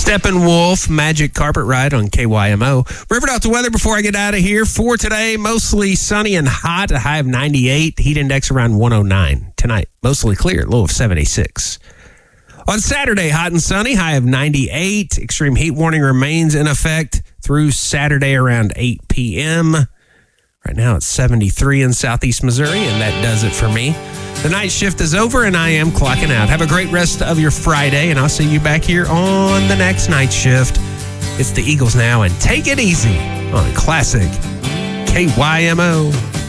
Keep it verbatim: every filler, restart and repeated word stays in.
Steppenwolf Magic Carpet Ride on K Y M O. River Delta weather before I get out of here. For today, mostly sunny and hot, a high of ninety-eight. Heat index around one oh nine. Tonight, mostly clear, low of seventy-six. On Saturday, hot and sunny, high of ninety-eight. Extreme heat warning remains in effect through Saturday around eight p.m. Right now, it's seventy-three in southeast Missouri, and that does it for me. The night shift is over, and I am clocking out. Have a great rest of your Friday, and I'll see you back here on the next night shift. It's the Eagles now, and take it easy on Classic K Y M O.